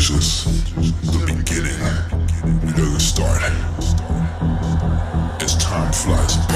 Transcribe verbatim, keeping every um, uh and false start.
just the beginning. We gotta start. As time flies